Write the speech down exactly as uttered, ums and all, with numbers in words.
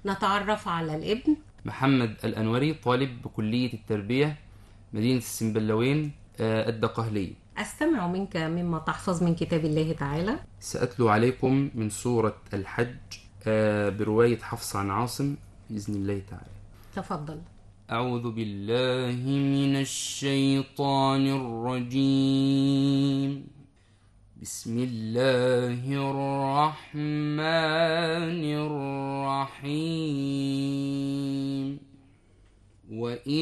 نتعرف على الابن. محمد الأنوري، طالب بكلية التربية، مدينة السنبلاوين، آه، الدقهلية. أستمع منك مما تحفظ من كتاب الله تعالى. سأتلو عليكم من سورة الحج آه، برواية حفص عن عاصم بإذن الله تعالى. تفضل. أعوذ بالله من الشيطان الرجيم. بسم الله الرحمن الرحيم. وإن